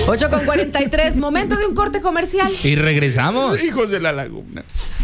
8:43, momento de un corte comercial. Y regresamos. Hijos de la laguna.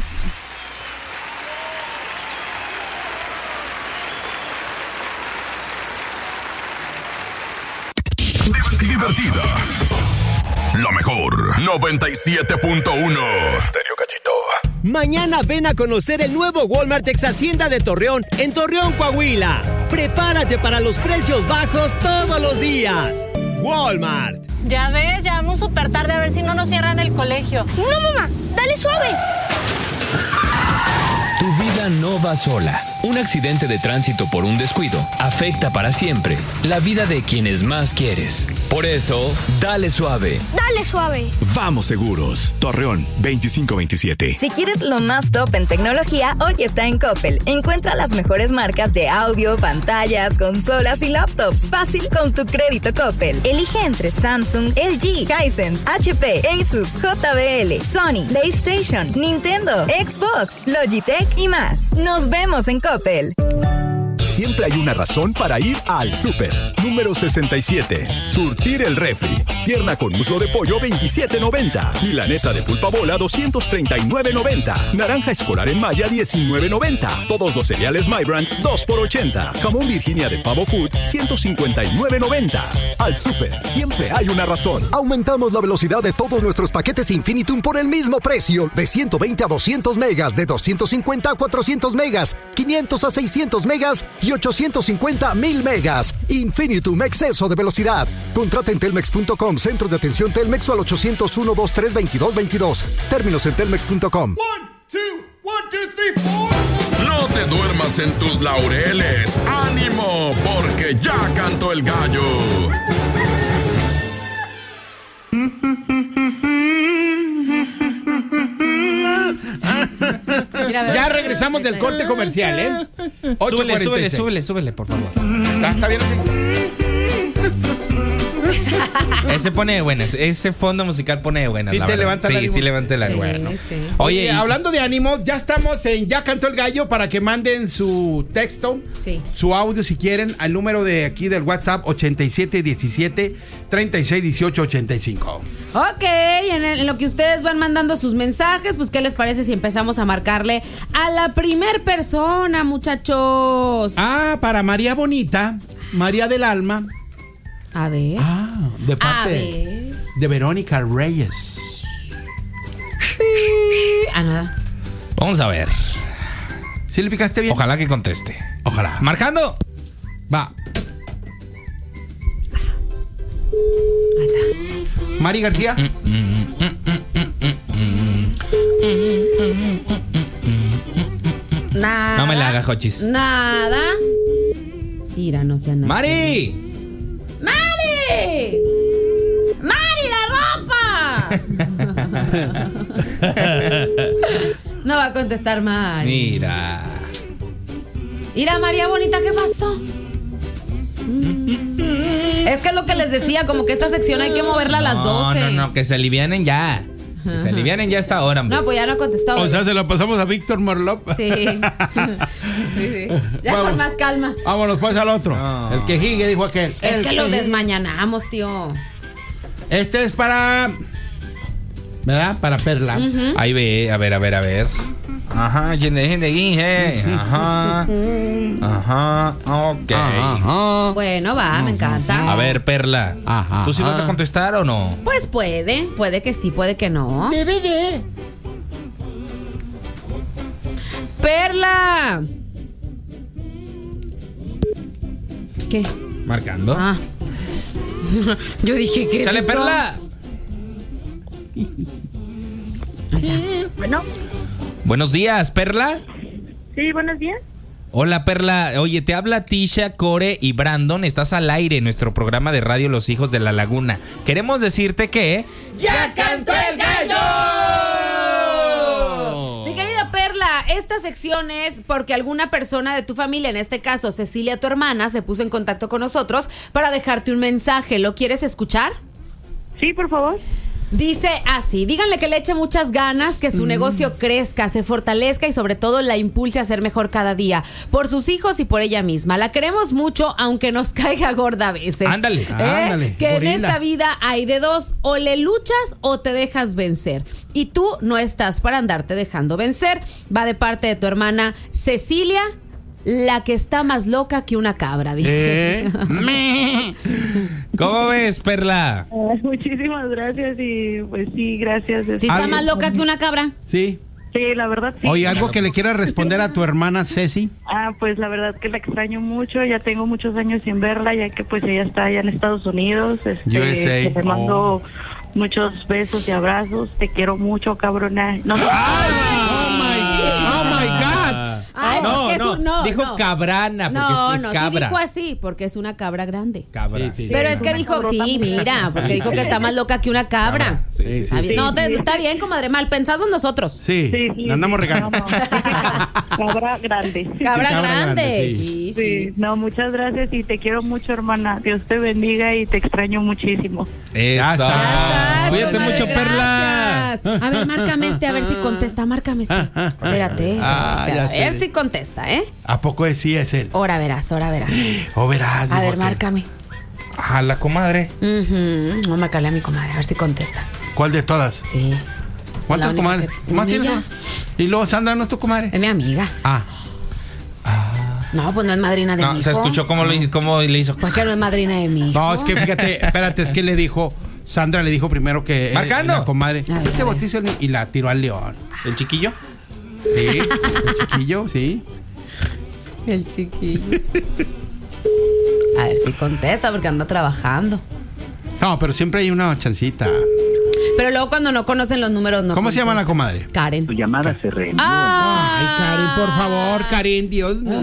Divertida. La mejor 97.1 Estéreo Cachito. Mañana ven a conocer el nuevo Walmart Ex Hacienda de Torreón en Torreón, Coahuila. Prepárate para los precios bajos todos los días. Walmart. Ya ves, ya vamos súper tarde, a ver si no nos cierran el colegio. No, mamá, dale suave. Tu vida no va sola. Un accidente de tránsito por un descuido afecta para siempre la vida de quienes más quieres. Por eso, dale suave. Dale suave. Vamos seguros. Torreón 2527. Si quieres lo más top en tecnología, hoy está en Coppel. Encuentra las mejores marcas de audio, pantallas, consolas y laptops. Fácil con tu crédito Coppel. Elige entre Samsung, LG, Hisense, HP, Asus, JBL, Sony, PlayStation, Nintendo, Xbox, Logitech y más. Nos vemos en Coppel. Siempre hay una razón para ir al súper. Número 67. Surtir el refri. Pierna con muslo de pollo, $27.90. Milanesa de pulpa bola, $239.90. Naranja escolar en malla, $19.90. Todos los cereales Mybrand, 2 por $80. Jamón Virginia de pavo food, $159.90. Al súper, siempre hay una razón. Aumentamos la velocidad de todos nuestros paquetes Infinitum por el mismo precio. De 120 a 200 megas, de 250 a 400 megas, 500 a 600 megas y 850 1000 megas. Infinitum, exceso de velocidad. Contrata en telmex.com, centros de atención Telmex o al 801-232-2222. Términos en telmex.com. 1, 2, 1, 2, 3, 4. No te duermas en tus laureles. ¡Ánimo! Porque ya cantó el gallo. Ya regresamos del corte comercial, ¿eh? Súbele, por favor. ¿Está bien así? Ese pone de buenas. Ese fondo musical pone de buenas. Sí, te levanta el ánimo. Sí, levanta el ánimo. Bueno. Sí. Oye, hablando de ánimos, ya estamos en Ya Cantó el Gallo para que manden su texto, su audio si quieren, al número de aquí del WhatsApp 8717-361885. Ok, en lo que ustedes van mandando sus mensajes, pues ¿qué les parece si empezamos a marcarle a la primer persona, muchachos? Para María Bonita, María del Alma. A ver. De parte de Verónica Reyes. Nada. Vamos a ver. ¿Sí le picaste bien? Ojalá que conteste. Ojalá. Marcando. Va. Ahí está. Mari García. Nada. No me la hagas, Jochis. Nada. Mira, no sean así. ¡Mari! ¡Mari! ¡Mari, la ropa! No va a contestar Mari. Mira. Mira, María Bonita, ¿qué pasó? Es que es lo que les decía, como que esta sección hay que moverla a las 12. No, que se alivianen ya. Que se alivianen ya esta hora, hombre. No, pues ya no ha contestado. O sea, se la pasamos a Víctor Morlop. Sí. Ya vamos, con más calma. Vámonos pues al otro. No. El quejigue, dijo aquel. Es que lo desmañanamos, tío. Este es para... ¿verdad? Para Perla. Ahí ve, a ver. Ajá, gente. Ajá, ok. Bueno, va, me encanta. A ver, Perla. ¿Tú sí vas a contestar o no? Pues puede que sí, puede que no. DVD. Perla. ¿Qué? Marcando. Yo dije que ¡Sale, Perla! Ahí está. Bueno. Buenos días, Perla. Sí, buenos días. Hola, Perla. Oye, te habla Tisha, Core y Brandon. Estás al aire en nuestro programa de radio Los Hijos de la Laguna. Queremos decirte que... ¡Ya cantó el gallo! Mi querida Perla, esta sección es porque alguna persona de tu familia, en este caso Cecilia, tu hermana, se puso en contacto con nosotros para dejarte un mensaje. ¿Lo quieres escuchar? Sí, por favor. Dice así, díganle que le eche muchas ganas, que su negocio crezca, se fortalezca y sobre todo la impulse a ser mejor cada día, por sus hijos y por ella misma. La queremos mucho, aunque nos caiga gorda a veces. Ándale. Que gorila. en esta vida hay de dos, o le luchas o te dejas vencer. Y tú no estás para andarte dejando vencer. Va de parte de tu hermana Cecilia, la que está más loca que una cabra, dice. ¿Cómo ves, Perla? Muchísimas gracias y pues sí, gracias. ¿Sí está más loca que una cabra? Sí. Sí, la verdad sí. Oye, ¿algo que le quieras responder a tu hermana Ceci? Pues la verdad que la extraño mucho, ya tengo muchos años sin verla, ya que pues ella está allá en Estados Unidos. USA. Te mando muchos besos y abrazos, te quiero mucho, cabrona. No, Oh my God. Ay, porque es dijo no. cabrana, porque es sí cabra. dijo así, porque es una cabra grande. Cabra. Sí. Pero es que Una dijo, cabrota sí, muy mira, porque dijo que está más loca que una cabra. Sí. No, está bien, comadre, mal pensado nosotros. Sí, la andamos regando. Cabra grande. Cabra Cabra grande, grande, sí. Sí, no, muchas gracias y te quiero mucho, hermana. Dios te bendiga y te extraño muchísimo. Ya Eso. está. Ya estás, Cuídate comadre, mucho, Perla. gracias. A ver, márcame a ver si contesta, márcame Espérate, ya a ver sé. si contesta, ¿A poco sí es él? Ahora verás. O verás. A ver, Digote. márcame. A la comadre. Vamos a marcarle a mi comadre, a ver si contesta. ¿Cuál de todas? Sí. ¿Cuántas La única comadres? que- ¿Más tienes? ella. Y luego Sandra no es tu comadre. Es mi amiga. No, pues no es madrina de mi No, hijo. se escuchó cómo le hizo. Pues que no es madrina de mi hijo. No, es que fíjate, espérate, es que le dijo, Sandra le dijo primero que Marcando. la comadre, A ver, este a ver. bautizo y la tiró al león. ¿El chiquillo? Sí, el chiquillo, sí. El chiquillo. A ver si contesta porque anda trabajando. No, pero siempre hay una chancita. Pero luego cuando no conocen los números no ¿Cómo se llama la contestan. comadre? Karen. Tu llamada se reenvió. Ay, Karen, por favor, Karen, Dios mío.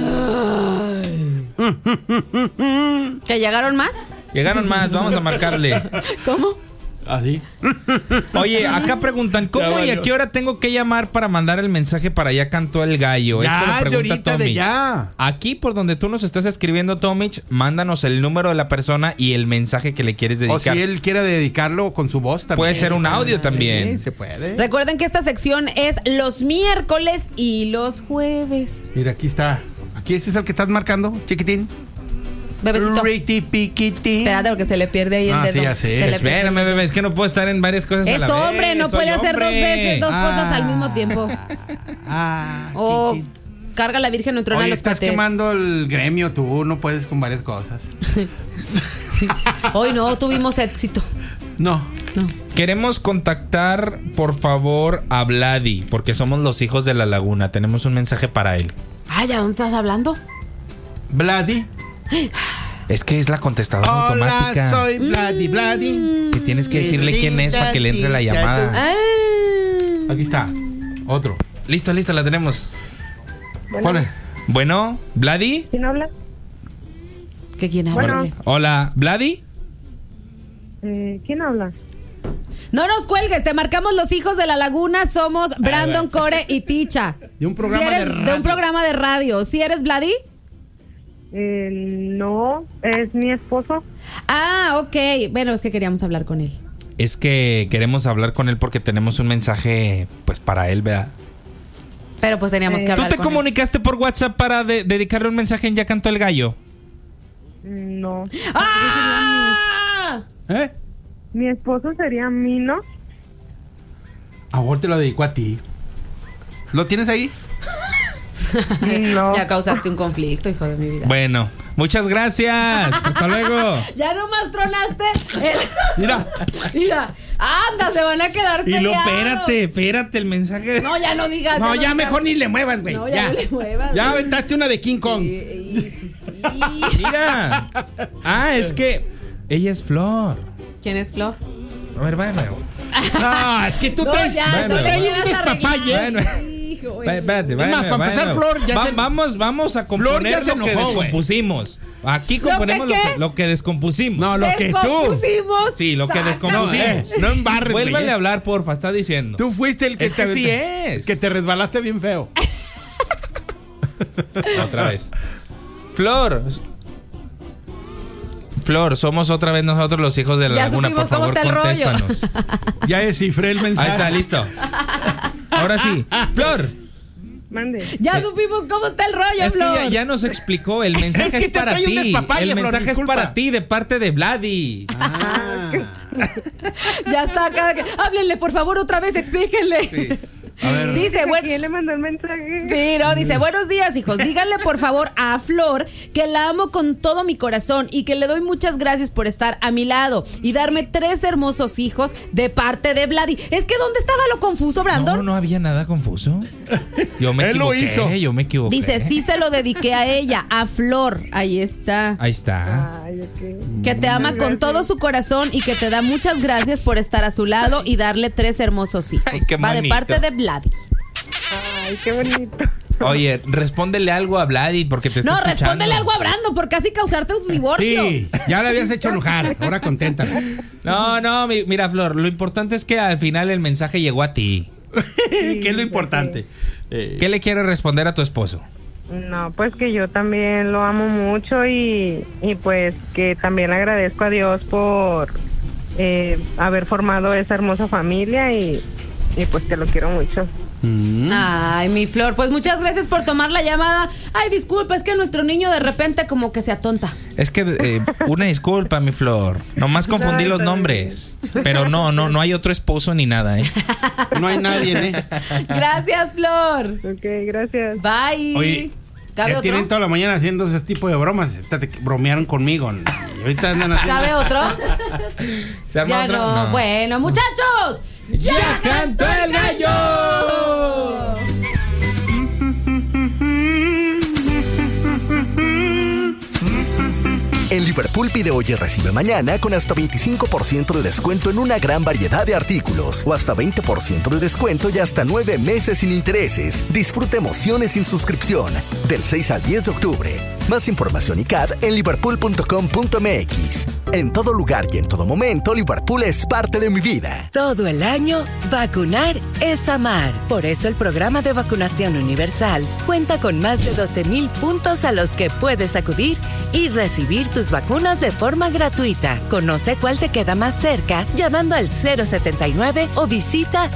¿Que llegaron más? Llegaron más, vamos a marcarle. ¿Cómo? ¿Así? Oye, acá preguntan, ¿cómo y a qué hora tengo que llamar para mandar el mensaje para Ya Cantó el Gallo? Esto lo Ya, de pregunta ahorita, de Tomich. ya. Aquí por donde tú nos estás escribiendo, Tomich, mándanos el número de la persona y el mensaje que le quieres O dedicar. si él quiere dedicarlo con su voz también. Puede ser un audio también. Sí, se puede. Recuerden que esta sección es los miércoles y los jueves. Mira, aquí está. Aquí ese es el que estás marcando, chiquitín. Bebecito. Riti piquitín. Espérate porque se le pierde ahí el Ah, dedo. sí, ya sé. Se le pierde. Espérame, bebé, es que no puedo estar en varias cosas a Es la vez. hombre, no Soy puede hacer hombre. dos cosas al mismo tiempo. O chiquitín. carga la Virgen neutrona Oye, los estás patés. quemando el gremio, tú no puedes con varias cosas. Hoy no tuvimos éxito. No. Queremos contactar, por favor, a Vladi, porque somos los hijos de la laguna. Tenemos un mensaje para él. Ay, ¿a dónde estás hablando? Vladi. Es que es la contestadora Hola, automática. soy Vladi, Vladi. Y tienes que decirle quién es para que le entre la llamada. Ah. Aquí está. Otro. Listo, la tenemos. ¿Cuál es? Bueno, ¿Vladi? ¿Quién habla? ¿Qué quién habla? Bueno. Hola, ¿Vladi? ¿Quién habla? No nos cuelgues, te marcamos los hijos de la laguna, somos Brandon, Core y Ticha. De un programa Si eres de radio. de un programa de radio. ¿Sí eres Vladi? No, es mi esposo. Ah, ok. Bueno, es que queríamos hablar con él. Es que queremos hablar con él porque tenemos un mensaje, pues, para él, ¿verdad? Pero pues teníamos que ¿Tú hablar te con él. comunicaste por WhatsApp para dedicarle un mensaje en Ya Cantó el Gallo? No. ¡Ah! ¿Eh? Mi esposo sería Mino. Ahora te lo dedico a ti. ¿Lo tienes ahí? No. Ya causaste un conflicto, hijo de mi vida. Bueno, muchas gracias. Hasta luego. Ya nomás tronaste. Mira. Mira, anda, se van a quedar Y lo, peleados. espérate, el mensaje. No, ya no digas. No, ya digas. mejor ni le muevas, güey. No, ya no le muevas. Ya güey. aventaste una de King Kong. Sí. Mira. Ah, es que ella es Flor. ¿Quién es Flor? A ver, va de nuevo. No, es que tú No, traes. ya, bueno, no le bueno. quieras Despapalle. arreglar. Bueno. Hijo, güey. Espérate, Es más, para empezar, Flor ya se- vamos a componer ya se lo que enojó, güey. descompusimos. Aquí componemos qué? lo que descompusimos. No, lo que tú. Descompusimos. Sí, lo que Sácalo. descompusimos. No embarres, güey. Vuélvale a hablar, porfa, está diciendo. Tú fuiste el que Es que sí es. Que te resbalaste bien feo. Otra vez. Flor. Flor, somos otra vez nosotros los hijos de la laguna. Por favor, contéstanos. Ya descifré el mensaje. Ahí está, listo. Ahora sí. Flor. Mande. Ya supimos cómo está el rollo, Es Flor. que ya nos explicó. El mensaje es para ti. El mensaje es para ti de parte de Vladi. Ya está. Háblenle, por favor, otra vez, explíquenle. Sí. A ver. Dice, bueno, ¿quién le mandó el mensaje? Sí, no, dice, buenos días, hijos. Díganle, por favor, a Flor que la amo con todo mi corazón y que le doy muchas gracias por estar a mi lado y darme 3 hermosos hijos de parte de Vladi. Es que ¿dónde estaba lo confuso, Brandon? No había nada confuso. Yo me equivoqué. Dice, sí se lo dediqué a ella, a Flor. Ahí está. Ahí está. Ay, okay. Que te ama con todo su corazón y que te da muchas gracias por estar a su lado y darle 3 hermosos hijos. Ay, qué Va de bonito. parte de Vladi. Ay, qué bonito. Oye, respóndele algo a Vladi porque te está escuchando. Respóndele algo a Brandon por casi causarte un divorcio. Sí, ya le habías hecho enojar. Ahora contenta. No, mira, Flor, lo importante es que al final el mensaje llegó a ti. ¿Qué es lo importante? ¿Qué le quieres responder a tu esposo? No, pues que yo también lo amo mucho y pues que también agradezco a Dios por haber formado esa hermosa familia y pues que lo quiero mucho. Ay, mi Flor, pues muchas gracias por tomar la llamada. Ay, disculpa, es que nuestro niño de repente como que se atonta. Es que una disculpa, mi Flor. Nomás confundí los nombres. Pero no hay otro esposo ni nada, ¿eh? No hay nadie, Gracias, Flor. Ok, gracias. Bye. Oye, ¿cabe ya otro? tienen toda la mañana haciendo ese tipo de bromas. Bromearon conmigo. Y ahorita andan haciendo... ¿Cabe otro? ¿Se arma Ya otro? no. Bueno, muchachos. ¡Ya cantó el gallo! En Liverpool pide hoy y recibe mañana con hasta 25% de descuento en una gran variedad de artículos o hasta 20% de descuento y hasta 9 meses sin intereses. Disfruta emociones sin suscripción del 6 al 10 de octubre. Más información y CAD en liverpool.com.mx. En todo lugar y en todo momento, Liverpool es parte de mi vida. Todo el año, vacunar es amar. Por eso el programa de vacunación universal cuenta con más de 12,000 puntos a los que puedes acudir y recibir tus vacunas de forma gratuita. Conoce cuál te queda más cerca llamando al 079 o visita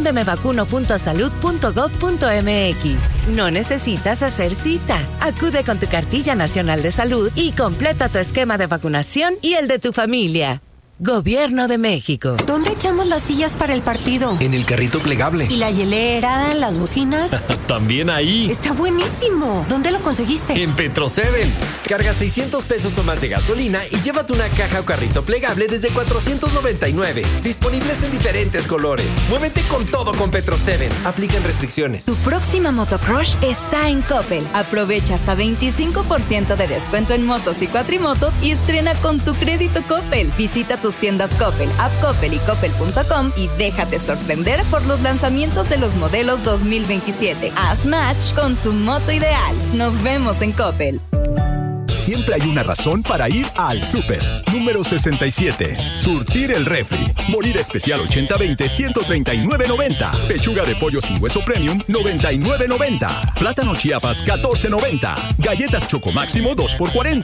dondemevacuno.salud.gov.mx. No necesitas hacer cita. Acude con tu cartilla nacional de salud y completa tu esquema de vacunación y el de tu familia. Gobierno de México. ¿Dónde echamos las sillas para el partido? En el carrito plegable. ¿Y la hielera, las bocinas? También ahí. Está buenísimo. ¿Dónde lo conseguiste? En Petro 7. Carga 600 pesos o más de gasolina y llévate una caja o carrito plegable desde 499. Disponibles en diferentes colores. Muévete con todo con Petro 7. Aplican restricciones. Tu próxima motocrush está en Coppel. Aprovecha hasta 25% de descuento en motos y cuatrimotos y estrena con tu crédito Coppel. Visita tus tiendas Coppel, App Coppel y Coppel.com y déjate sorprender por los lanzamientos de los modelos 2027. Haz match con tu moto ideal. Nos vemos en Coppel. Siempre hay una razón para ir al súper. Número 67. Surtir el refri. Molida especial 80-20, 139.90. Pechuga de pollo sin hueso premium, 99.90. Plátano Chiapas, 14.90. Galletas Choco Máximo, 2 por 40.